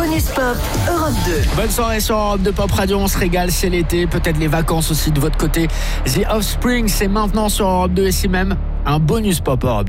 Bonus Pop Europe 2. Bonne soirée sur Europe 2 Pop Radio, on se régale, c'est l'été, peut-être les vacances aussi de votre côté. The Offspring, c'est maintenant sur Europe 2 et si même un Bonus Pop Europe 2.